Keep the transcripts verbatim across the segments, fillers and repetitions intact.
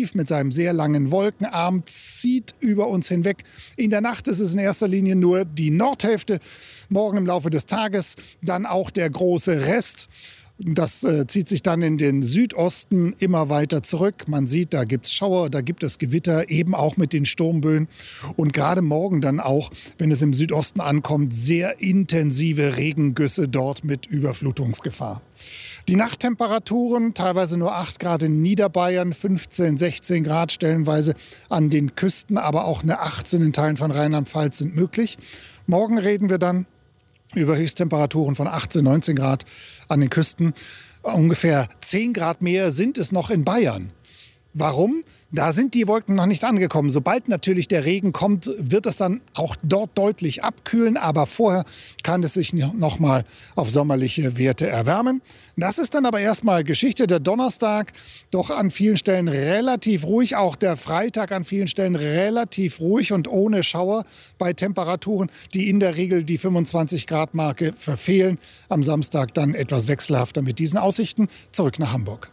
tief mit seinem sehr langen Wolkenarm, zieht über uns hinweg. In der Nacht ist es in erster Linie nur die Nordhälfte, morgen im Laufe des Tages dann auch der große Rest. Das äh, zieht sich dann in den Südosten immer weiter zurück. Man sieht, da gibt es Schauer, da gibt es Gewitter, eben auch mit den Sturmböen. Und gerade morgen dann auch, wenn es im Südosten ankommt, sehr intensive Regengüsse dort mit Überflutungsgefahr. Die Nachttemperaturen, teilweise nur acht Grad in Niederbayern, fünfzehn, sechzehn Grad stellenweise an den Küsten, aber auch eine achtzehn in Teilen von Rheinland-Pfalz sind möglich. Morgen reden wir dann über Höchsttemperaturen von achtzehn, neunzehn Grad an den Küsten. Ungefähr zehn Grad mehr sind es noch in Bayern. Warum? Da sind die Wolken noch nicht angekommen. Sobald natürlich der Regen kommt, wird es dann auch dort deutlich abkühlen. Aber vorher kann es sich noch mal auf sommerliche Werte erwärmen. Das ist dann aber erstmal Geschichte. Der Donnerstag doch an vielen Stellen relativ ruhig. Auch der Freitag an vielen Stellen relativ ruhig und ohne Schauer bei Temperaturen, die in der Regel die fünfundzwanzig Grad Marke verfehlen. Am Samstag dann etwas wechselhafter mit diesen Aussichten. Zurück nach Hamburg.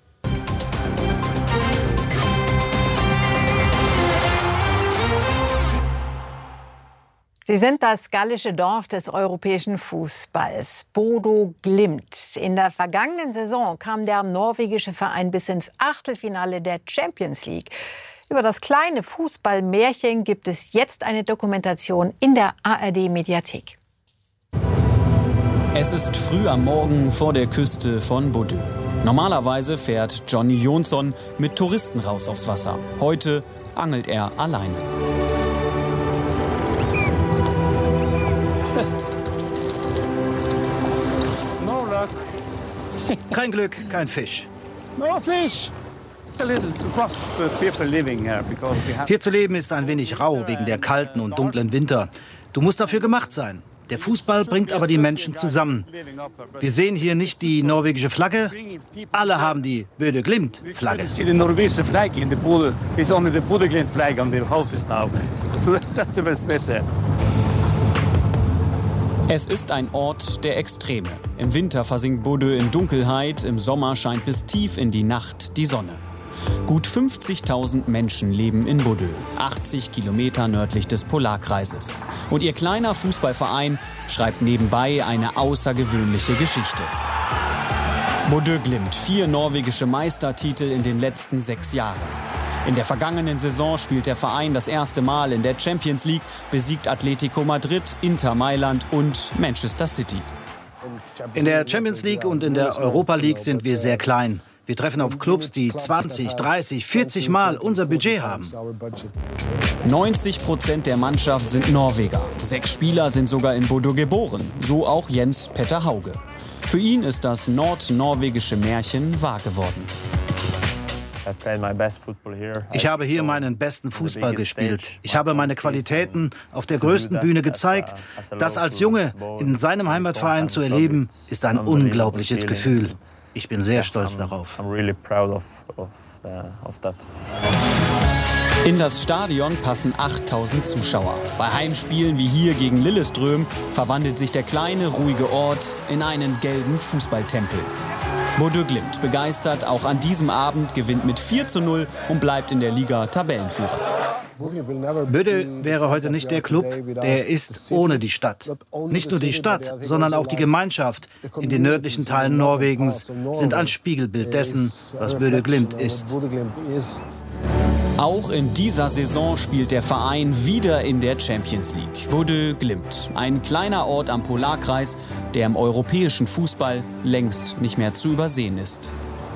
Sie sind das gallische Dorf des europäischen Fußballs, Bodo Glimt. In der vergangenen Saison kam der norwegische Verein bis ins Achtelfinale der Champions League. Über das kleine Fußballmärchen gibt es jetzt eine Dokumentation in der A R D-Mediathek. Es ist früh am Morgen vor der Küste von Bodø. Normalerweise fährt Johnny Jonsson mit Touristen raus aufs Wasser. Heute angelt er alleine. Kein Glück, kein Fisch. No fish. Hier zu leben ist ein wenig rau wegen der kalten und dunklen Winter. Du musst dafür gemacht sein. Der Fußball bringt aber die Menschen zusammen. Wir sehen hier nicht die norwegische Flagge. Alle haben die Bodo Glimt-Flagge. Es ist ein Ort der Extreme. Im Winter versinkt Bodø in Dunkelheit, im Sommer scheint bis tief in die Nacht die Sonne. Gut fünfzigtausend Menschen leben in Bodø, achtzig Kilometer nördlich des Polarkreises. Und ihr kleiner Fußballverein schreibt nebenbei eine außergewöhnliche Geschichte. Bodo Glimt, vier norwegische Meistertitel in den letzten sechs Jahren. In der vergangenen Saison spielt der Verein das erste Mal in der Champions League, besiegt Atletico Madrid, Inter Mailand und Manchester City. In der Champions League und in der Europa League sind wir sehr klein. Wir treffen auf Clubs, die zwanzig, dreißig, vierzig Mal unser Budget haben. neunzig Prozent der Mannschaft sind Norweger. Sechs Spieler sind sogar in Bodø geboren, so auch Jens Petter Hauge. Für ihn ist das nordnorwegische Märchen wahr geworden. Ich habe hier meinen besten Fußball gespielt. Ich habe meine Qualitäten auf der größten Bühne gezeigt. Das als Junge in seinem Heimatverein zu erleben, ist ein unglaubliches Gefühl. Ich bin sehr stolz darauf. In das Stadion passen achttausend Zuschauer. Bei Heimspielen wie hier gegen Lillestrøm verwandelt sich der kleine, ruhige Ort in einen gelben Fußballtempel. Bodo Glimt begeistert auch an diesem Abend, gewinnt mit vier zu null und bleibt in der Liga Tabellenführer. Bodø wäre heute nicht der Club, der er ist ohne die Stadt. Nicht nur die Stadt, sondern auch die Gemeinschaft in den nördlichen Teilen Norwegens sind ein Spiegelbild dessen, was Bodo Glimt ist. Auch in dieser Saison spielt der Verein wieder in der Champions League. Bodo Glimt, ein kleiner Ort am Polarkreis, der im europäischen Fußball längst nicht mehr zu übersehen ist.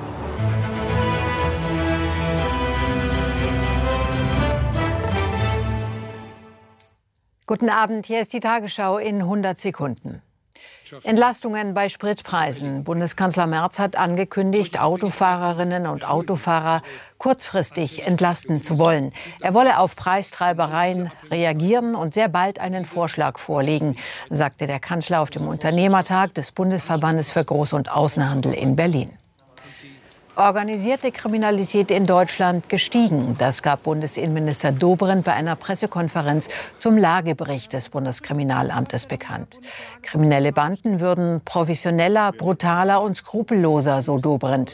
Guten Abend, hier ist die Tagesschau in hundert Sekunden. Entlastungen bei Spritpreisen. Bundeskanzler Merz hat angekündigt, Autofahrerinnen und Autofahrer kurzfristig entlasten zu wollen. Er wolle auf Preistreibereien reagieren und sehr bald einen Vorschlag vorlegen, sagte der Kanzler auf dem Unternehmertag des Bundesverbandes für Groß- und Außenhandel in Berlin. Organisierte Kriminalität in Deutschland gestiegen. Das gab Bundesinnenminister Dobrindt bei einer Pressekonferenz zum Lagebericht des Bundeskriminalamtes bekannt. Kriminelle Banden würden professioneller, brutaler und skrupelloser, so Dobrindt.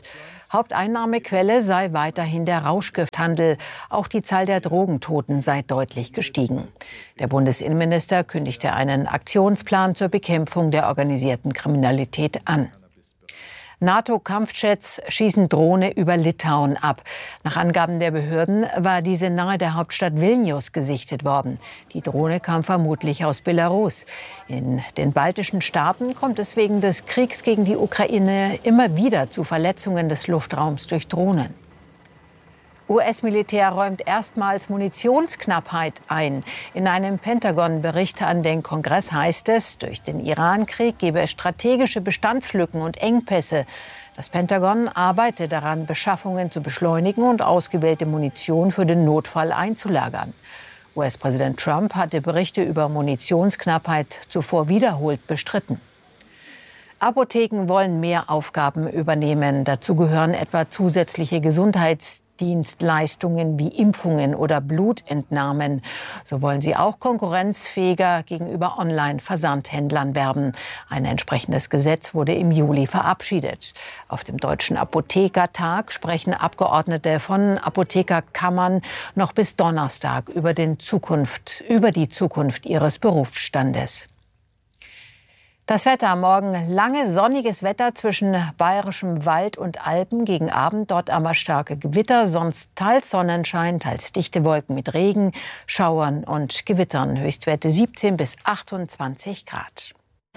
Haupteinnahmequelle sei weiterhin der Rauschgifthandel. Auch die Zahl der Drogentoten sei deutlich gestiegen. Der Bundesinnenminister kündigte einen Aktionsplan zur Bekämpfung der organisierten Kriminalität an. NATO-Kampfjets schießen Drohne über Litauen ab. Nach Angaben der Behörden war diese nahe der Hauptstadt Vilnius gesichtet worden. Die Drohne kam vermutlich aus Belarus. In den baltischen Staaten kommt es wegen des Kriegs gegen die Ukraine immer wieder zu Verletzungen des Luftraums durch Drohnen. U S-Militär räumt erstmals Munitionsknappheit ein. In einem Pentagon-Bericht an den Kongress heißt es, durch den Iran-Krieg gebe es strategische Bestandslücken und Engpässe. Das Pentagon arbeite daran, Beschaffungen zu beschleunigen und ausgewählte Munition für den Notfall einzulagern. U S-Präsident Trump hatte Berichte über Munitionsknappheit zuvor wiederholt bestritten. Apotheken wollen mehr Aufgaben übernehmen. Dazu gehören etwa zusätzliche Gesundheitsdienste. Dienstleistungen wie Impfungen oder Blutentnahmen. So wollen sie auch konkurrenzfähiger gegenüber Online-Versandhändlern werden. Ein entsprechendes Gesetz wurde im Juli verabschiedet. Auf dem Deutschen Apothekertag sprechen Abgeordnete von Apothekerkammern noch bis Donnerstag über, den Zukunft, über die Zukunft ihres Berufsstandes. Das Wetter morgen: lange sonniges Wetter zwischen bayerischem Wald und Alpen, gegen Abend dort aber starke Gewitter, sonst teils Sonnenschein, teils dichte Wolken mit Regen, Schauern und Gewittern. Höchstwerte siebzehn bis achtundzwanzig Grad.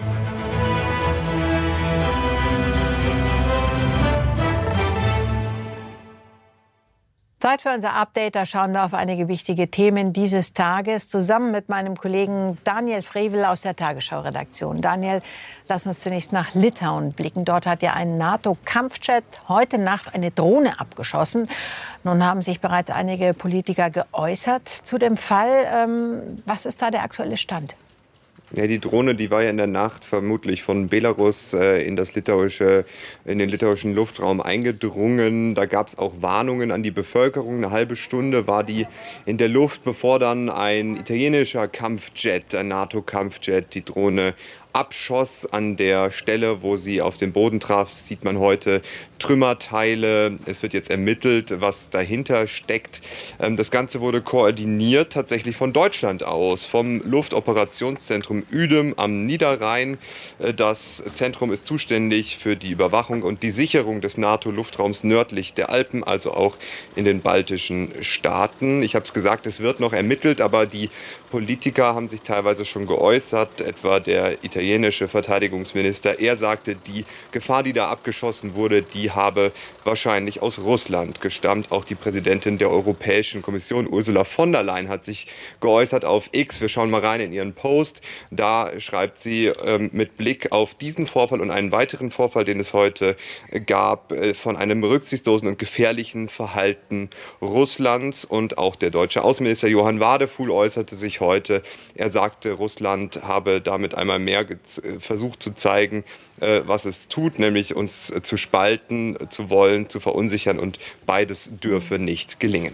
Zeit für unser Update. Da schauen wir auf einige wichtige Themen dieses Tages zusammen mit meinem Kollegen Daniel Frevel aus der Tagesschau-Redaktion. Daniel, lass uns zunächst nach Litauen blicken. Dort hat ja ein NATO-Kampfjet heute Nacht eine Drohne abgeschossen. Nun haben sich bereits einige Politiker geäußert zu dem Fall. Ähm, was ist da der aktuelle Stand? Ja, die Drohne, die war ja in der Nacht vermutlich von Belarus äh, in das litauische, in den litauischen Luftraum eingedrungen. Da gab es auch Warnungen an die Bevölkerung. Eine halbe Stunde war die in der Luft, bevor dann ein italienischer Kampfjet, ein NATO-Kampfjet, die Drohne abschoss. An der Stelle, wo sie auf den Boden traf, sieht man heute Trümmerteile. Es wird jetzt ermittelt, was dahinter steckt. Das Ganze wurde koordiniert tatsächlich von Deutschland aus, vom Luftoperationszentrum Uedem am Niederrhein. Das Zentrum ist zuständig für die Überwachung und die Sicherung des NATO-Luftraums nördlich der Alpen, also auch in den baltischen Staaten. Ich habe es gesagt, es wird noch ermittelt, aber die Politiker haben sich teilweise schon geäußert, etwa der italienische Verteidigungsminister. Er sagte, die Gefahr, die da abgeschossen wurde, die habe wahrscheinlich aus Russland gestammt. Auch die Präsidentin der Europäischen Kommission, Ursula von der Leyen, hat sich geäußert auf X. Wir schauen mal rein in ihren Post. Da schreibt sie ähm, mit Blick auf diesen Vorfall und einen weiteren Vorfall, den es heute gab, äh, von einem rücksichtslosen und gefährlichen Verhalten Russlands. Und auch der deutsche Außenminister Johann Wadefuhl äußerte sich heute. Er sagte, Russland habe damit einmal mehr versucht zu zeigen, äh, was es tut, nämlich uns äh, zu spalten, zu wollen, zu verunsichern, und beides dürfe nicht gelingen.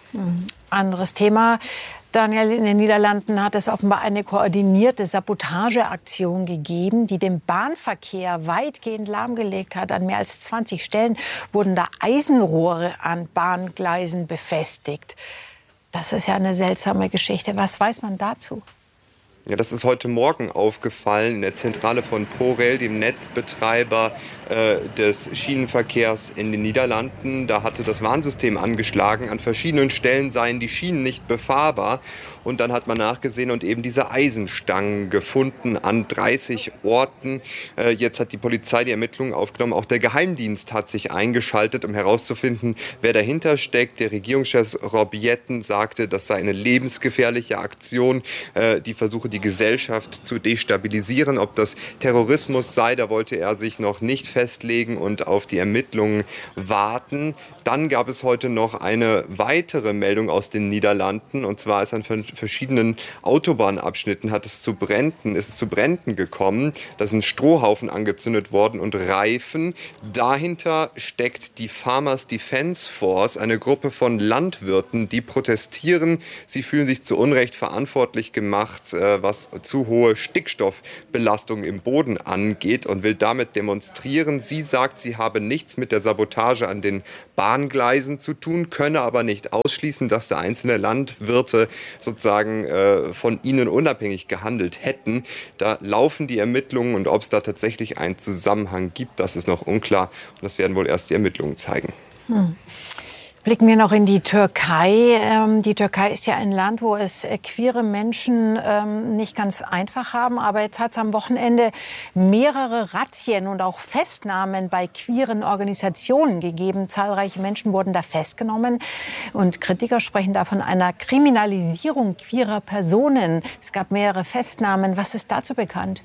Anderes Thema. Daniel, in den Niederlanden hat es offenbar eine koordinierte Sabotageaktion gegeben, die den Bahnverkehr weitgehend lahmgelegt hat. An mehr als zwanzig Stellen wurden da Eisenrohre an Bahngleisen befestigt. Das ist ja eine seltsame Geschichte. Was weiß man dazu? Ja, das ist heute Morgen aufgefallen in der Zentrale von ProRail, dem Netzbetreiber äh, des Schienenverkehrs in den Niederlanden. Da hatte das Warnsystem angeschlagen. An verschiedenen Stellen seien die Schienen nicht befahrbar. Und dann hat man nachgesehen und eben diese Eisenstangen gefunden an dreißig Orten. Äh, jetzt hat die Polizei die Ermittlungen aufgenommen. Auch der Geheimdienst hat sich eingeschaltet, um herauszufinden, wer dahinter steckt. Der Regierungschef Rob Jetten sagte, das sei eine lebensgefährliche Aktion, äh, die versuche, die Gesellschaft zu destabilisieren. Ob das Terrorismus sei, da wollte er sich noch nicht festlegen und auf die Ermittlungen warten. Dann gab es heute noch eine weitere Meldung aus den Niederlanden. Und zwar ist an verschiedenen Autobahnabschnitten hat es zu Bränden, ist es zu Bränden gekommen. Da sind Strohhaufen angezündet worden und Reifen. Dahinter steckt die Farmers Defence Force, eine Gruppe von Landwirten, die protestieren. Sie fühlen sich zu Unrecht verantwortlich gemacht, was zu hohe Stickstoffbelastung im Boden angeht und will damit demonstrieren. Sie sagt, sie habe nichts mit der Sabotage an den Bahngleisen zu tun, könne aber nicht ausschließen, dass da einzelne Landwirte sozusagen äh, von ihnen unabhängig gehandelt hätten. Da laufen die Ermittlungen und ob es da tatsächlich einen Zusammenhang gibt, das ist noch unklar und das werden wohl erst die Ermittlungen zeigen. Hm. Blicken wir noch in die Türkei. Ähm, die Türkei ist ja ein Land, wo es äh, queere Menschen ähm, nicht ganz einfach haben. Aber jetzt hat es am Wochenende mehrere Razzien und auch Festnahmen bei queeren Organisationen gegeben. Zahlreiche Menschen wurden da festgenommen. Und Kritiker sprechen da von einer Kriminalisierung queerer Personen. Es gab mehrere Festnahmen. Was ist dazu bekannt?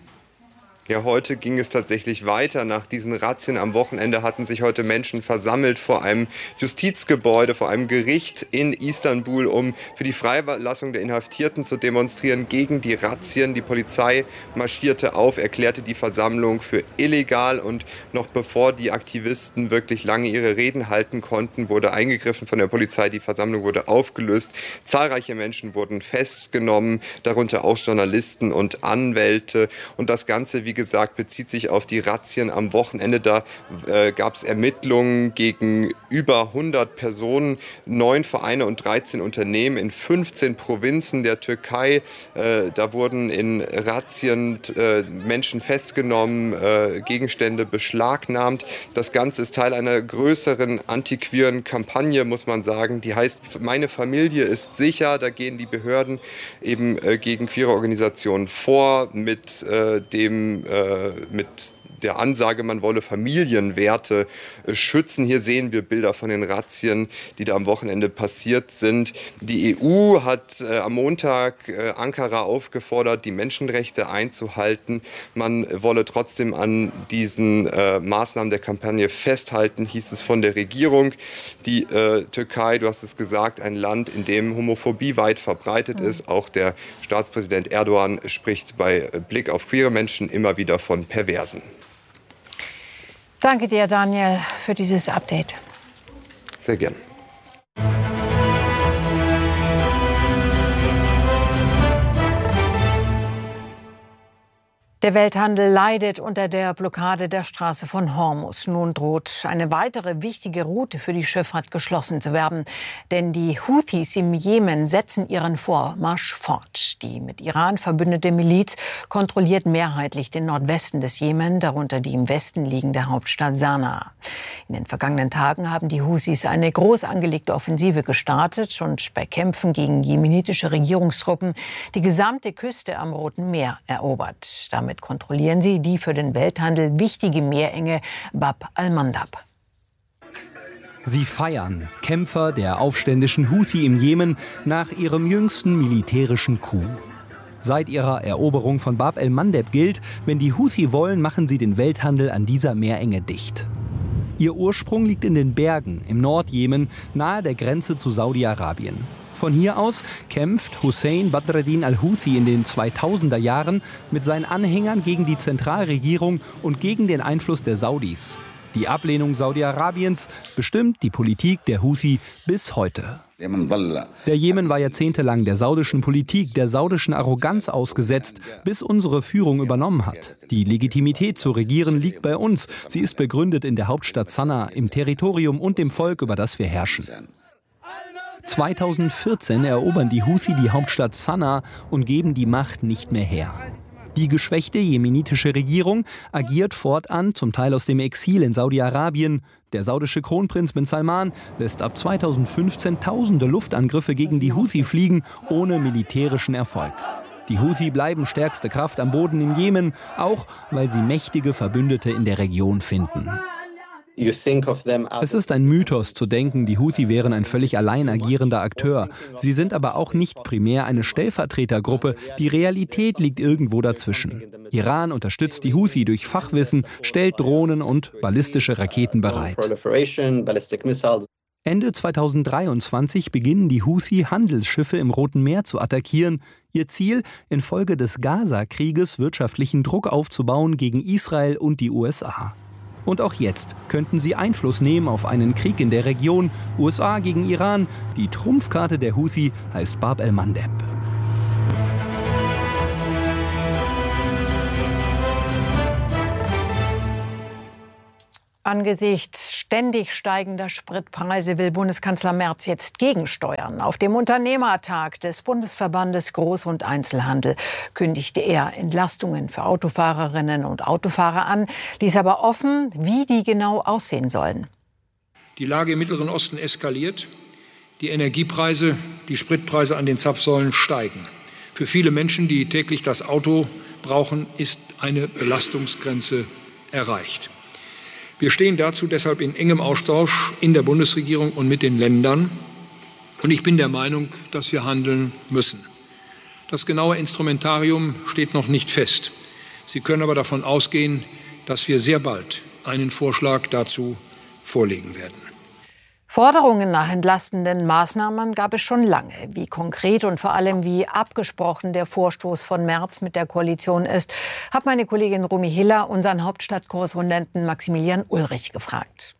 Ja, heute ging es tatsächlich weiter. Nach diesen Razzien am Wochenende hatten sich heute Menschen versammelt vor einem Justizgebäude, vor einem Gericht in Istanbul, um für die Freilassung der Inhaftierten zu demonstrieren gegen die Razzien. Die Polizei marschierte auf, erklärte die Versammlung für illegal und noch bevor die Aktivisten wirklich lange ihre Reden halten konnten, wurde eingegriffen von der Polizei. Die Versammlung wurde aufgelöst. Zahlreiche Menschen wurden festgenommen, darunter auch Journalisten und Anwälte. Und das Ganze, wie gesagt, bezieht sich auf die Razzien am Wochenende. Da äh, gab es Ermittlungen gegen über hundert Personen, neun Vereine und dreizehn Unternehmen in fünfzehn Provinzen der Türkei. Äh, da wurden in Razzien äh, Menschen festgenommen, äh, Gegenstände beschlagnahmt. Das Ganze ist Teil einer größeren antiqueeren Kampagne, muss man sagen. Die heißt "Meine Familie ist sicher". Da gehen die Behörden eben äh, gegen queere Organisationen vor mit äh, dem mit der Ansage, man wolle Familienwerte schützen. Hier sehen wir Bilder von den Razzien, die da am Wochenende passiert sind. Die E U hat äh, am Montag äh, Ankara aufgefordert, die Menschenrechte einzuhalten. Man wolle trotzdem an diesen äh, Maßnahmen der Kampagne festhalten, hieß es von der Regierung. Die äh, Türkei, du hast es gesagt, ein Land, in dem Homophobie weit verbreitet ist. Auch der Staatspräsident Erdogan spricht bei Blick auf queere Menschen immer wieder von Perversen. Danke dir, Daniel, für dieses Update. Sehr gern. Der Welthandel leidet unter der Blockade der Straße von Hormuz. Nun droht eine weitere wichtige Route für die Schifffahrt geschlossen zu werden. Denn die Houthis im Jemen setzen ihren Vormarsch fort. Die mit Iran verbündete Miliz kontrolliert mehrheitlich den Nordwesten des Jemen, darunter die im Westen liegende Hauptstadt Sanaa. In den vergangenen Tagen haben die Houthis eine groß angelegte Offensive gestartet und bei Kämpfen gegen jemenitische Regierungstruppen die gesamte Küste am Roten Meer erobert. Damit Damit kontrollieren sie die für den Welthandel wichtige Meerenge Bab al-Mandab. Sie feiern, Kämpfer der aufständischen Houthi im Jemen, nach ihrem jüngsten militärischen Coup. Seit ihrer Eroberung von Bab el-Mandeb gilt, wenn die Houthi wollen, machen sie den Welthandel an dieser Meerenge dicht. Ihr Ursprung liegt in den Bergen im Nordjemen, nahe der Grenze zu Saudi-Arabien. Von hier aus kämpft Hussein Badreddin al-Houthi in den zweitausender Jahren mit seinen Anhängern gegen die Zentralregierung und gegen den Einfluss der Saudis. Die Ablehnung Saudi-Arabiens bestimmt die Politik der Houthi bis heute. Der Jemen war jahrzehntelang der saudischen Politik, der saudischen Arroganz ausgesetzt, bis unsere Führung übernommen hat. Die Legitimität zu regieren liegt bei uns. Sie ist begründet in der Hauptstadt Sanaa, im Territorium und dem Volk, über das wir herrschen. zweitausendvierzehn erobern die Houthi die Hauptstadt Sanaa und geben die Macht nicht mehr her. Die geschwächte jemenitische Regierung agiert fortan, zum Teil aus dem Exil in Saudi-Arabien. Der saudische Kronprinz bin Salman lässt ab zweitausendfünfzehn tausende Luftangriffe gegen die Houthi fliegen, ohne militärischen Erfolg. Die Houthi bleiben stärkste Kraft am Boden im Jemen, auch weil sie mächtige Verbündete in der Region finden. Es ist ein Mythos zu denken, die Houthi wären ein völlig allein agierender Akteur. Sie sind aber auch nicht primär eine Stellvertretergruppe. Die Realität liegt irgendwo dazwischen. Iran unterstützt die Houthi durch Fachwissen, stellt Drohnen und ballistische Raketen bereit. Ende zweitausenddreiundzwanzig beginnen die Houthi, Handelsschiffe im Roten Meer zu attackieren. Ihr Ziel, infolge des Gaza-Krieges wirtschaftlichen Druck aufzubauen gegen Israel und die U S A. Und auch jetzt könnten sie Einfluss nehmen auf einen Krieg in der Region, U S A gegen Iran. Die Trumpfkarte der Houthi heißt Bab el-Mandeb. Angesichts ständig steigender Spritpreise will Bundeskanzler Merz jetzt gegensteuern. Auf dem Unternehmertag des Bundesverbandes Groß- und Einzelhandel kündigte er Entlastungen für Autofahrerinnen und Autofahrer an, ließ aber offen, wie die genau aussehen sollen. Die Lage im Mittleren Osten eskaliert. Die Energiepreise, die Spritpreise an den Zapfsäulen steigen. Für viele Menschen, die täglich das Auto brauchen, ist eine Belastungsgrenze erreicht. Wir stehen dazu deshalb in engem Austausch in der Bundesregierung und mit den Ländern. Und ich bin der Meinung, dass wir handeln müssen. Das genaue Instrumentarium steht noch nicht fest. Sie können aber davon ausgehen, dass wir sehr bald einen Vorschlag dazu vorlegen werden. Forderungen nach entlastenden Maßnahmen gab es schon lange. Wie konkret und vor allem wie abgesprochen der Vorstoß von Merz mit der Koalition ist, hat meine Kollegin Romy Hiller unseren Hauptstadtkorrespondenten Maximilian Ulrich gefragt.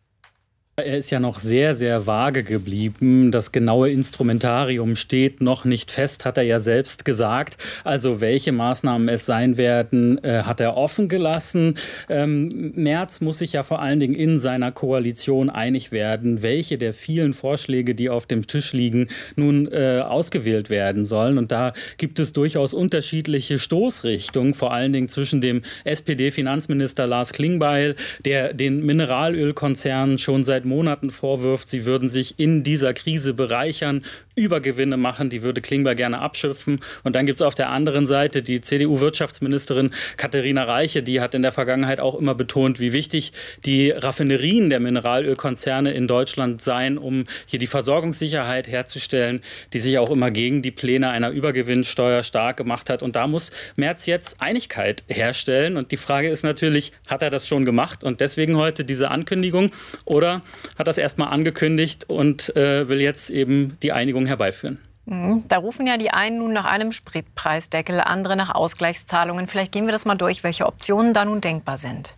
Er ist ja noch sehr, sehr vage geblieben. Das genaue Instrumentarium steht noch nicht fest, hat er ja selbst gesagt. Also welche Maßnahmen es sein werden, äh, hat er offen gelassen. Ähm, Merz muss sich ja vor allen Dingen in seiner Koalition einig werden, welche der vielen Vorschläge, die auf dem Tisch liegen, nun äh, ausgewählt werden sollen. Und da gibt es durchaus unterschiedliche Stoßrichtungen, vor allen Dingen zwischen dem S P D-Finanzminister Lars Klingbeil, der den Mineralölkonzernen schon seit Monaten vorwirft, sie würden sich in dieser Krise bereichern, Übergewinne machen, die würde Klingbeil gerne abschöpfen. Und dann gibt es auf der anderen Seite die C D U-Wirtschaftsministerin Katharina Reiche, die hat in der Vergangenheit auch immer betont, wie wichtig die Raffinerien der Mineralölkonzerne in Deutschland seien, um hier die Versorgungssicherheit herzustellen, die sich auch immer gegen die Pläne einer Übergewinnsteuer stark gemacht hat. Und da muss Merz jetzt Einigkeit herstellen. Und die Frage ist natürlich, hat er das schon gemacht und deswegen heute diese Ankündigung, oder hat er es erstmal angekündigt und äh, will jetzt eben die Einigung herbeiführen? Da rufen ja die einen nun nach einem Spritpreisdeckel, andere nach Ausgleichszahlungen. Vielleicht gehen wir das mal durch, welche Optionen da nun denkbar sind.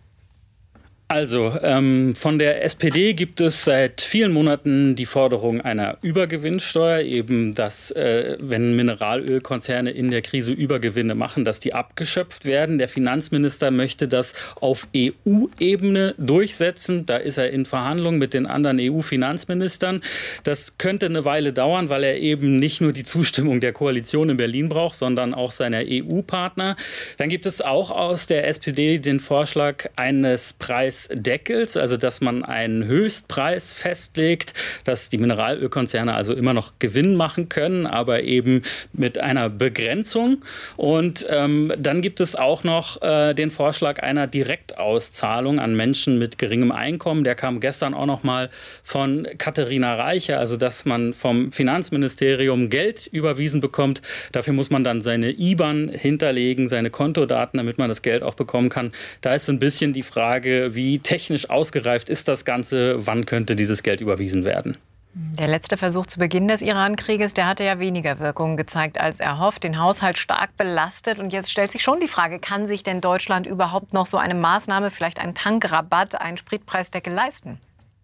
Also, ähm, von der S P D gibt es seit vielen Monaten die Forderung einer Übergewinnsteuer, eben, dass, äh, wenn Mineralölkonzerne in der Krise Übergewinne machen, dass die abgeschöpft werden. Der Finanzminister möchte das auf E U-Ebene durchsetzen. Da ist er in Verhandlungen mit den anderen E U-Finanzministern. Das könnte eine Weile dauern, weil er eben nicht nur die Zustimmung der Koalition in Berlin braucht, sondern auch seiner E U-Partner. Dann gibt es auch aus der S P D den Vorschlag eines Preis Deckels, also dass man einen Höchstpreis festlegt, dass die Mineralölkonzerne also immer noch Gewinn machen können, aber eben mit einer Begrenzung. Und ähm, dann gibt es auch noch äh, den Vorschlag einer Direktauszahlung an Menschen mit geringem Einkommen. Der kam gestern auch noch mal von Katharina Reiche, also dass man vom Finanzministerium Geld überwiesen bekommt. Dafür muss man dann seine I B A N hinterlegen, seine Kontodaten, damit man das Geld auch bekommen kann. Da ist so ein bisschen die Frage, wie Wie technisch ausgereift ist das Ganze? Wann könnte dieses Geld überwiesen werden? Der letzte Versuch zu Beginn des Iran-Krieges, der hatte ja weniger Wirkung gezeigt als erhofft, den Haushalt stark belastet. Und jetzt stellt sich schon die Frage, kann sich denn Deutschland überhaupt noch so eine Maßnahme, vielleicht einen Tankrabatt, einen Spritpreisdeckel leisten?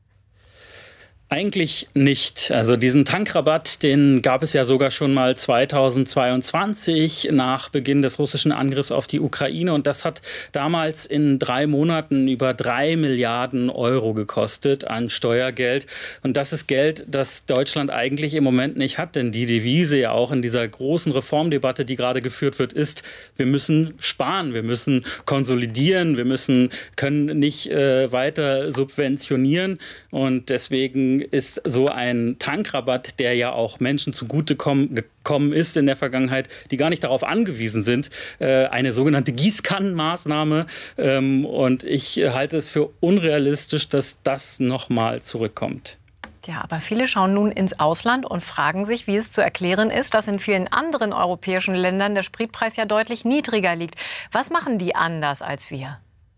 Eigentlich nicht. Also diesen Tankrabatt, den gab es ja sogar schon mal zweitausendzweiundzwanzig nach Beginn des russischen Angriffs auf die Ukraine. Und das hat damals in drei Monaten über drei Milliarden Euro gekostet an Steuergeld. Und das ist Geld, das Deutschland eigentlich im Moment nicht hat. Denn die Devise ja auch in dieser großen Reformdebatte, die gerade geführt wird, ist, wir müssen sparen, wir müssen konsolidieren, wir müssen, können nicht äh, weiter subventionieren. Und deswegen ist so ein Tankrabatt, der ja auch Menschen zugutekommen gekommen ist in der Vergangenheit, die gar nicht darauf angewiesen sind, eine sogenannte Gießkannenmaßnahme. Und ich halte es für unrealistisch, dass das nochmal zurückkommt. Ja, aber viele schauen nun ins Ausland und fragen sich, wie es zu erklären ist, dass in vielen anderen europäischen Ländern der Spritpreis ja deutlich niedriger liegt. Was machen die anders als wir?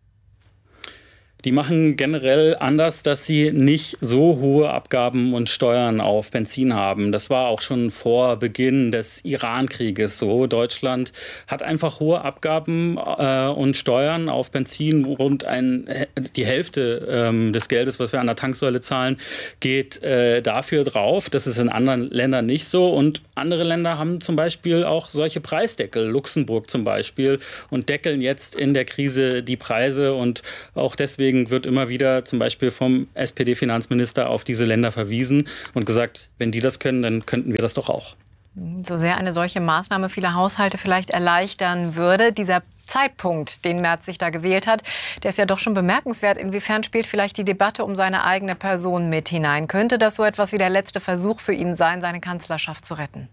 Die machen generell anders, dass sie nicht so hohe Abgaben und Steuern auf Benzin haben. Das war auch schon vor Beginn des Iran-Krieges so. Deutschland hat einfach hohe Abgaben äh, und Steuern auf Benzin. Rund ein, die Hälfte ähm, des Geldes, was wir an der Tanksäule zahlen, geht äh, dafür drauf. Das ist in anderen Ländern nicht so. Und andere Länder haben zum Beispiel auch solche Preisdeckel. Luxemburg zum Beispiel. Und deckeln jetzt in der Krise die Preise. Und auch deswegen deswegen wird immer wieder zum Beispiel vom S P D-Finanzminister auf diese Länder verwiesen und gesagt, wenn die das können, dann könnten wir das doch auch. So sehr eine solche Maßnahme viele Haushalte vielleicht erleichtern würde, dieser Zeitpunkt, den Merz sich da gewählt hat, der ist ja doch schon bemerkenswert. Inwiefern spielt vielleicht die Debatte um seine eigene Person mit hinein? Könnte das so etwas wie der letzte Versuch für ihn sein, seine Kanzlerschaft zu retten?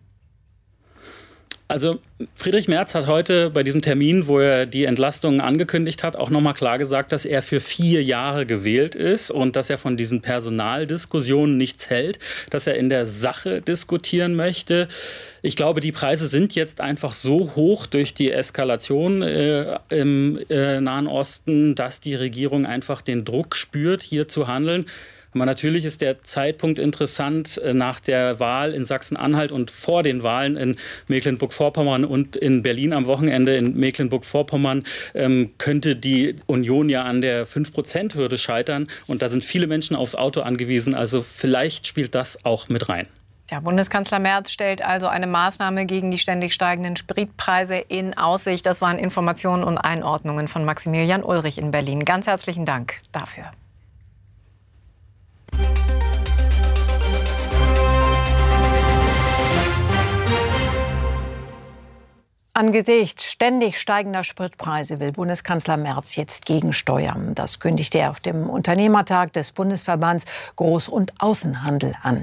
Also Friedrich Merz hat heute bei diesem Termin, wo er die Entlastungen angekündigt hat, auch noch mal klar gesagt, dass er für vier Jahre gewählt ist und dass er von diesen Personaldiskussionen nichts hält, dass er in der Sache diskutieren möchte. Ich glaube, die Preise sind jetzt einfach so hoch durch die Eskalation äh, im äh, Nahen Osten, dass die Regierung einfach den Druck spürt, hier zu handeln. Aber natürlich ist der Zeitpunkt interessant nach der Wahl in Sachsen-Anhalt und vor den Wahlen in Mecklenburg-Vorpommern und in Berlin am Wochenende. In Mecklenburg-Vorpommern ähm, könnte die Union ja an der fünf Prozent Hürde scheitern. Und da sind viele Menschen aufs Auto angewiesen. Also vielleicht spielt das auch mit rein. Ja, Bundeskanzler Merz stellt also eine Maßnahme gegen die ständig steigenden Spritpreise in Aussicht. Das waren Informationen und Einordnungen von Maximilian Ulrich in Berlin. Ganz herzlichen Dank dafür. Angesichts ständig steigender Spritpreise will Bundeskanzler Merz jetzt gegensteuern. Das kündigte er auf dem Unternehmertag des Bundesverbands Groß- und Außenhandel an.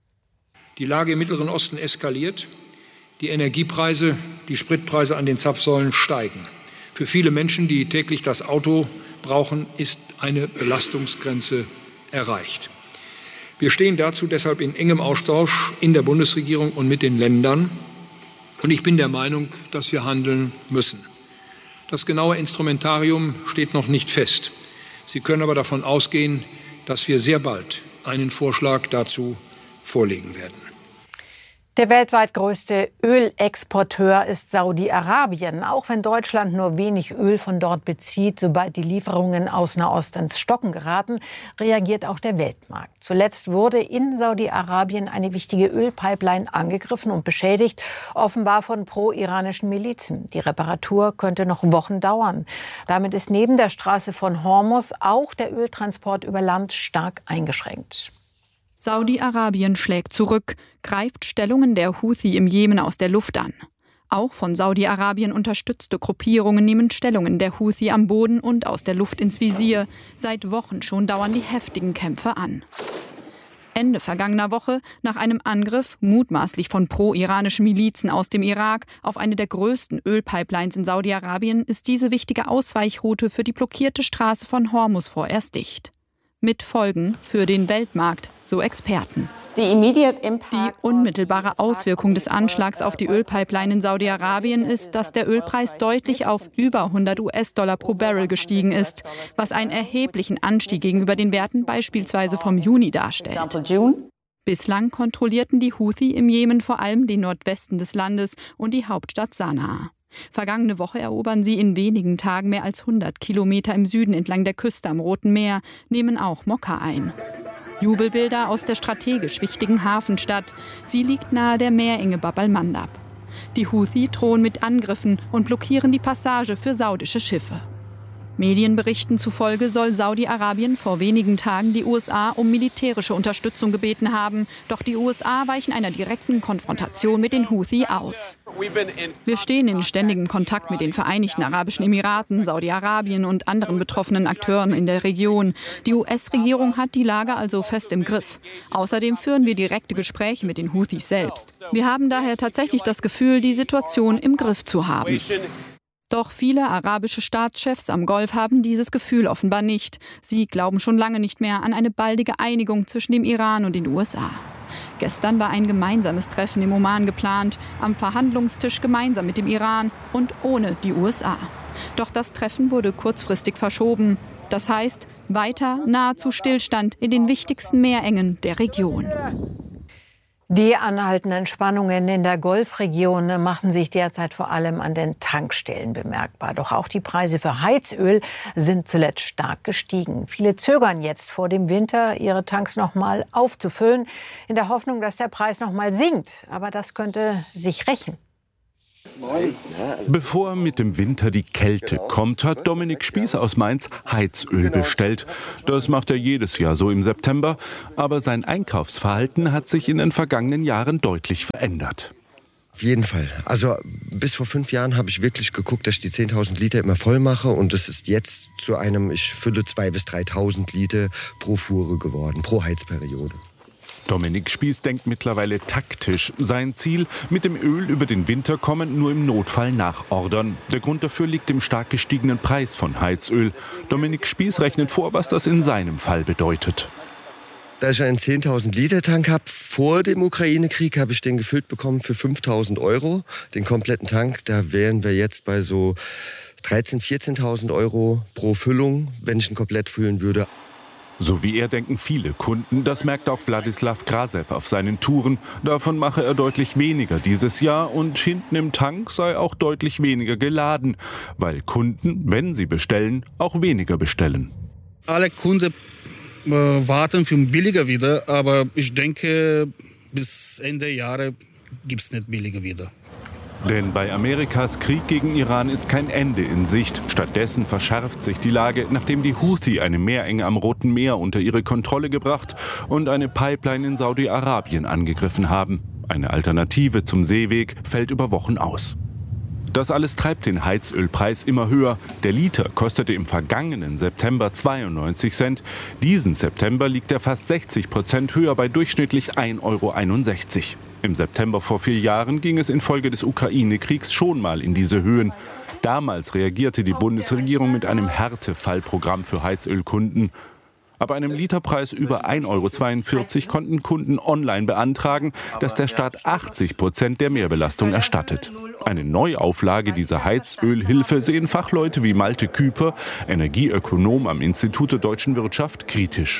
Die Lage im Mittleren Osten eskaliert. Die Energiepreise, die Spritpreise an den Zapfsäulen steigen. Für viele Menschen, die täglich das Auto brauchen, ist eine Belastungsgrenze erreicht. Wir stehen dazu deshalb in engem Austausch in der Bundesregierung und mit den Ländern. Und ich bin der Meinung, dass wir handeln müssen. Das genaue Instrumentarium steht noch nicht fest. Sie können aber davon ausgehen, dass wir sehr bald einen Vorschlag dazu vorlegen werden. Der weltweit größte Ölexporteur ist Saudi-Arabien. Auch wenn Deutschland nur wenig Öl von dort bezieht, sobald die Lieferungen aus Nahost ins Stocken geraten, reagiert auch der Weltmarkt. Zuletzt wurde in Saudi-Arabien eine wichtige Ölpipeline angegriffen und beschädigt, offenbar von pro-iranischen Milizen. Die Reparatur könnte noch Wochen dauern. Damit ist neben der Straße von Hormuz auch der Öltransport über Land stark eingeschränkt. Saudi-Arabien schlägt zurück, greift Stellungen der Houthi im Jemen aus der Luft an. Auch von Saudi-Arabien unterstützte Gruppierungen nehmen Stellungen der Houthi am Boden und aus der Luft ins Visier. Seit Wochen schon dauern die heftigen Kämpfe an. Ende vergangener Woche, nach einem Angriff, mutmaßlich von pro-iranischen Milizen aus dem Irak, auf eine der größten Ölpipelines in Saudi-Arabien, ist diese wichtige Ausweichroute für die blockierte Straße von Hormuz vorerst dicht. Mit Folgen für den Weltmarkt, so Experten. Die unmittelbare Auswirkung des Anschlags auf die Ölpipeline in Saudi-Arabien ist, dass der Ölpreis deutlich auf über hundert US-Dollar pro Barrel gestiegen ist, was einen erheblichen Anstieg gegenüber den Werten beispielsweise vom Juni darstellt. Bislang kontrollierten die Houthi im Jemen vor allem den Nordwesten des Landes und die Hauptstadt Sanaa. Vergangene Woche erobern sie in wenigen Tagen mehr als hundert Kilometer im Süden entlang der Küste am Roten Meer, nehmen auch Mokka ein. Jubelbilder aus der strategisch wichtigen Hafenstadt. Sie liegt nahe der Meerenge Bab al-Mandab. Die Houthi drohen mit Angriffen und blockieren die Passage für saudische Schiffe. Medienberichten zufolge soll Saudi-Arabien vor wenigen Tagen die U S A um militärische Unterstützung gebeten haben. Doch die U S A weichen einer direkten Konfrontation mit den Houthi aus. Wir stehen in ständigem Kontakt mit den Vereinigten Arabischen Emiraten, Saudi-Arabien und anderen betroffenen Akteuren in der Region. Die U S-Regierung hat die Lage also fest im Griff. Außerdem führen wir direkte Gespräche mit den Houthis selbst. Wir haben daher tatsächlich das Gefühl, die Situation im Griff zu haben. Doch viele arabische Staatschefs am Golf haben dieses Gefühl offenbar nicht. Sie glauben schon lange nicht mehr an eine baldige Einigung zwischen dem Iran und den U S A. Gestern war ein gemeinsames Treffen im Oman geplant, am Verhandlungstisch gemeinsam mit dem Iran und ohne die U S A. Doch das Treffen wurde kurzfristig verschoben. Das heißt, weiter nahezu Stillstand in den wichtigsten Meerengen der Region. Die anhaltenden Spannungen in der Golfregion machen sich derzeit vor allem an den Tankstellen bemerkbar. Doch auch die Preise für Heizöl sind zuletzt stark gestiegen. Viele zögern jetzt vor dem Winter, ihre Tanks noch mal aufzufüllen, in der Hoffnung, dass der Preis noch mal sinkt. Aber das könnte sich rächen. Bevor mit dem Winter die Kälte kommt, hat Dominik Spieß aus Mainz Heizöl bestellt. Das macht er jedes Jahr so im September. Aber sein Einkaufsverhalten hat sich in den vergangenen Jahren deutlich verändert. Auf jeden Fall. Also bis vor fünf Jahren habe ich wirklich geguckt, dass ich die zehntausend Liter immer voll mache. Und das ist jetzt zu einem, ich fülle zweitausend bis dreitausend Liter pro Fuhre geworden, pro Heizperiode. Dominik Spieß denkt mittlerweile taktisch. Sein Ziel, mit dem Öl über den Winter kommen, nur im Notfall nachordern. Der Grund dafür liegt im stark gestiegenen Preis von Heizöl. Dominik Spieß rechnet vor, was das in seinem Fall bedeutet. Da ich einen zehntausend Liter Tank habe, vor dem Ukraine-Krieg habe ich den gefüllt bekommen für fünftausend Euro. Den kompletten Tank, da wären wir jetzt bei so dreizehn-, vierzehntausend Euro pro Füllung, wenn ich ihn komplett füllen würde. So wie er denken viele Kunden, das merkt auch Wladislav Krasew auf seinen Touren. Davon mache er deutlich weniger dieses Jahr und hinten im Tank sei auch deutlich weniger geladen, weil Kunden, wenn sie bestellen, auch weniger bestellen. Alle Kunden äh, warten für billiger wieder, aber ich denke, bis Ende Jahre gibt es nicht billiger wieder. Denn bei Amerikas Krieg gegen Iran ist kein Ende in Sicht. Stattdessen verschärft sich die Lage, nachdem die Houthi eine Meerenge am Roten Meer unter ihre Kontrolle gebracht und eine Pipeline in Saudi-Arabien angegriffen haben. Eine Alternative zum Seeweg fällt über Wochen aus. Das alles treibt den Heizölpreis immer höher. Der Liter kostete im vergangenen September zweiundneunzig Cent. Diesen September liegt er fast sechzig Prozent höher bei durchschnittlich ein Euro einundsechzig. Im September vor vier Jahren ging es infolge des Ukraine-Kriegs schon mal in diese Höhen. Damals reagierte die Bundesregierung mit einem Härtefallprogramm für Heizölkunden. Ab einem Literpreis über ein Euro zweiundvierzig konnten Kunden online beantragen, dass der Staat achtzig Prozent der Mehrbelastung erstattet. Eine Neuauflage dieser Heizölhilfe sehen Fachleute wie Malte Küper, Energieökonom am Institut der deutschen Wirtschaft, kritisch.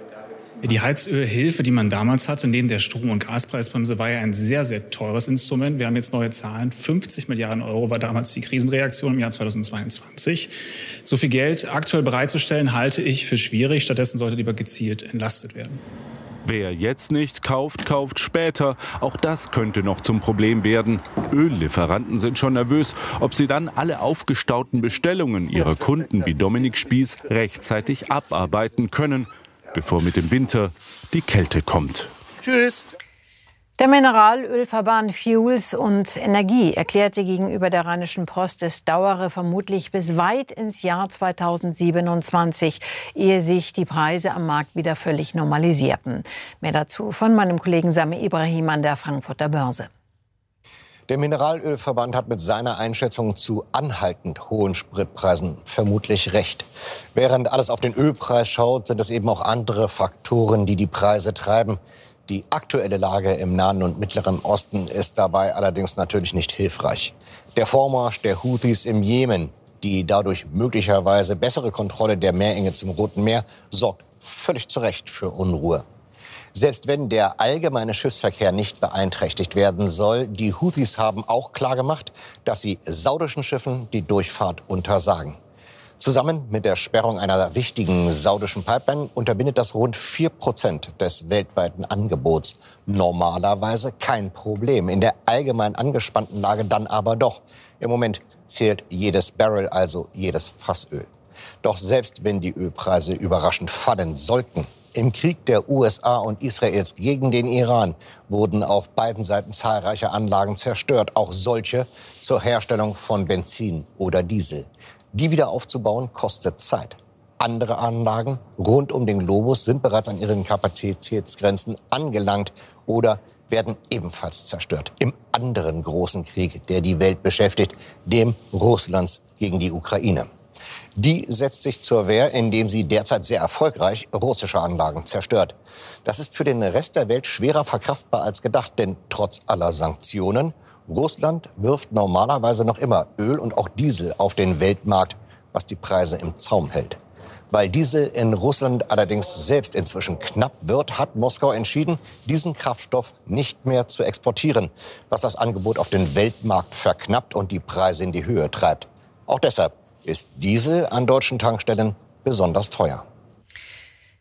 Die Heizölhilfe, die man damals hatte, neben der Strom- und Gaspreisbremse, war ja ein sehr, sehr teures Instrument. Wir haben jetzt neue Zahlen. fünfzig Milliarden Euro war damals die Krisenreaktion im Jahr zweitausendzweiundzwanzig. So viel Geld aktuell bereitzustellen, halte ich für schwierig. Stattdessen sollte lieber gezielt entlastet werden. Wer jetzt nicht kauft, kauft später. Auch das könnte noch zum Problem werden. Öllieferanten sind schon nervös, ob sie dann alle aufgestauten Bestellungen ihrer Kunden wie Dominik Spieß rechtzeitig abarbeiten können, bevor mit dem Winter die Kälte kommt. Tschüss. Der Mineralölverband Fuels und Energie erklärte gegenüber der Rheinischen Post, es dauere vermutlich bis weit ins Jahr zweitausendsiebenundzwanzig, ehe sich die Preise am Markt wieder völlig normalisierten. Mehr dazu von meinem Kollegen Sami Ibrahim an der Frankfurter Börse. Der Mineralölverband hat mit seiner Einschätzung zu anhaltend hohen Spritpreisen vermutlich recht. Während alles auf den Ölpreis schaut, sind es eben auch andere Faktoren, die die Preise treiben. Die aktuelle Lage im Nahen und Mittleren Osten ist dabei allerdings natürlich nicht hilfreich. Der Vormarsch der Houthis im Jemen, die dadurch möglicherweise bessere Kontrolle der Meerenge zum Roten Meer, sorgt völlig zu Recht für Unruhe. Selbst wenn der allgemeine Schiffsverkehr nicht beeinträchtigt werden soll, die Houthis haben auch klargemacht, dass sie saudischen Schiffen die Durchfahrt untersagen. Zusammen mit der Sperrung einer wichtigen saudischen Pipeline unterbindet das rund vier Prozent des weltweiten Angebots. Normalerweise kein Problem. In der allgemein angespannten Lage dann aber doch. Im Moment zählt jedes Barrel, also jedes Fassöl. Doch selbst wenn die Ölpreise überraschend fallen sollten, im Krieg der U S A und Israels gegen den Iran wurden auf beiden Seiten zahlreiche Anlagen zerstört, auch solche zur Herstellung von Benzin oder Diesel. Die wieder aufzubauen kostet Zeit. Andere Anlagen rund um den Globus sind bereits an ihren Kapazitätsgrenzen angelangt oder werden ebenfalls zerstört. Im anderen großen Krieg, der die Welt beschäftigt, dem Russlands gegen die Ukraine. Die setzt sich zur Wehr, indem sie derzeit sehr erfolgreich russische Anlagen zerstört. Das ist für den Rest der Welt schwerer verkraftbar als gedacht, denn trotz aller Sanktionen, Russland wirft normalerweise noch immer Öl und auch Diesel auf den Weltmarkt, was die Preise im Zaum hält. Weil Diesel in Russland allerdings selbst inzwischen knapp wird, hat Moskau entschieden, diesen Kraftstoff nicht mehr zu exportieren, was das Angebot auf den Weltmarkt verknappt und die Preise in die Höhe treibt. Auch deshalb ist Diesel an deutschen Tankstellen besonders teuer.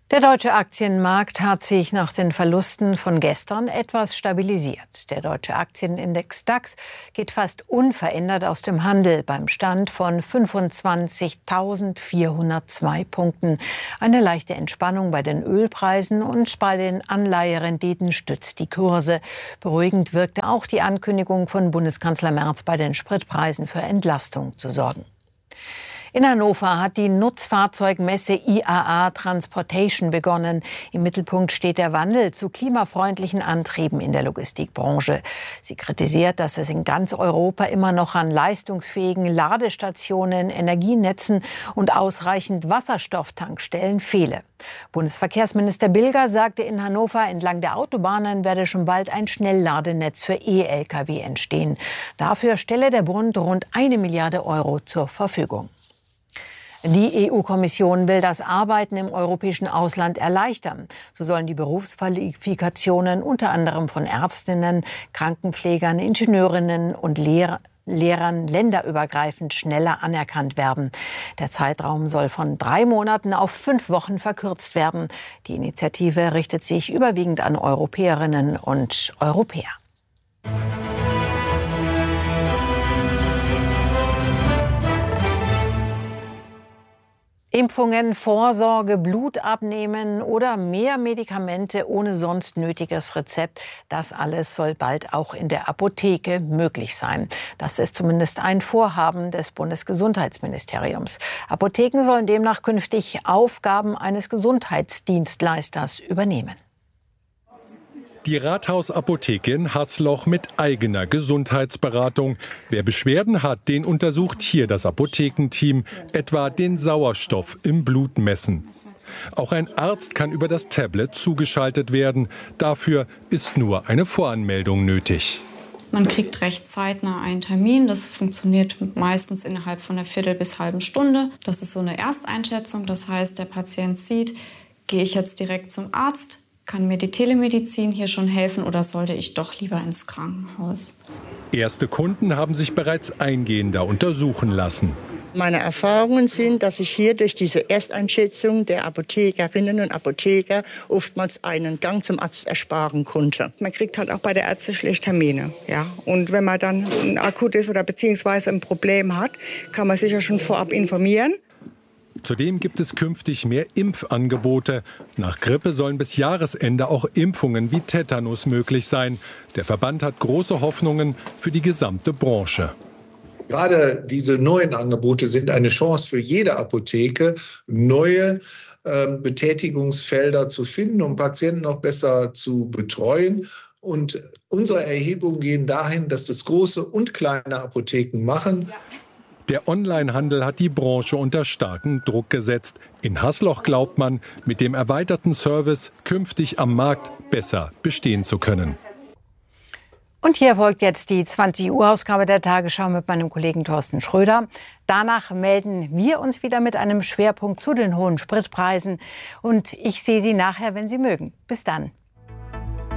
Der deutsche Aktienmarkt hat sich nach den Verlusten von gestern etwas stabilisiert. Der deutsche Aktienindex DAX geht fast unverändert aus dem Handel beim Stand von fünfundzwanzigtausendvierhundertzwei Punkten. Eine leichte Entspannung bei den Ölpreisen und bei den Anleiherenditen stützt die Kurse. Beruhigend wirkte auch die Ankündigung von Bundeskanzler Merz, bei den Spritpreisen für Entlastung zu sorgen. In Hannover hat die Nutzfahrzeugmesse I A A Transportation begonnen. Im Mittelpunkt steht der Wandel zu klimafreundlichen Antrieben in der Logistikbranche. Sie kritisiert, dass es in ganz Europa immer noch an leistungsfähigen Ladestationen, Energienetzen und ausreichend Wasserstofftankstellen fehle. Bundesverkehrsminister Bilger sagte in Hannover, entlang der Autobahnen werde schon bald ein Schnellladenetz für E-L K W entstehen. Dafür stelle der Bund rund eine Milliarde Euro zur Verfügung. Die E U-Kommission will das Arbeiten im europäischen Ausland erleichtern. So sollen die Berufsqualifikationen unter anderem von Ärztinnen, Krankenpflegern, Ingenieurinnen und Lehrer Lehrern länderübergreifend schneller anerkannt werden. Der Zeitraum soll von drei Monaten auf fünf Wochen verkürzt werden. Die Initiative richtet sich überwiegend an Europäerinnen und Europäer. Impfungen, Vorsorge, Blut abnehmen oder mehr Medikamente ohne sonst nötiges Rezept, das alles soll bald auch in der Apotheke möglich sein. Das ist zumindest ein Vorhaben des Bundesgesundheitsministeriums. Apotheken sollen demnach künftig Aufgaben eines Gesundheitsdienstleisters übernehmen. Die Rathausapotheke in Haßloch mit eigener Gesundheitsberatung. Wer Beschwerden hat, den untersucht hier das Apothekenteam, etwa den Sauerstoff im Blut messen. Auch ein Arzt kann über das Tablet zugeschaltet werden. Dafür ist nur eine Voranmeldung nötig. Man kriegt recht zeitnah einen Termin. Das funktioniert meistens innerhalb von einer Viertel bis halben Stunde. Das ist so eine Ersteinschätzung. Das heißt, der Patient sieht, gehe ich jetzt direkt zum Arzt? Kann mir die Telemedizin hier schon helfen oder sollte ich doch lieber ins Krankenhaus? Erste Kunden haben sich bereits eingehender untersuchen lassen. Meine Erfahrungen sind, dass ich hier durch diese Ersteinschätzung der Apothekerinnen und Apotheker oftmals einen Gang zum Arzt ersparen konnte. Man kriegt halt auch bei der Ärzte schlecht Termine. Ja? Und wenn man dann ein akutes oder beziehungsweise ein Problem hat, kann man sich ja schon vorab informieren. Zudem gibt es künftig mehr Impfangebote. Nach Grippe sollen bis Jahresende auch Impfungen wie Tetanus möglich sein. Der Verband hat große Hoffnungen für die gesamte Branche. Gerade diese neuen Angebote sind eine Chance für jede Apotheke, neue äh, Betätigungsfelder zu finden, um Patienten noch besser zu betreuen. Und unsere Erhebungen gehen dahin, dass das große und kleine Apotheken machen. Der Onlinehandel hat die Branche unter starken Druck gesetzt. In Haßloch glaubt man, mit dem erweiterten Service künftig am Markt besser bestehen zu können. Und hier folgt jetzt die zwanzig Uhr Ausgabe der Tagesschau mit meinem Kollegen Thorsten Schröder. Danach melden wir uns wieder mit einem Schwerpunkt zu den hohen Spritpreisen. Und ich sehe Sie nachher, wenn Sie mögen. Bis dann.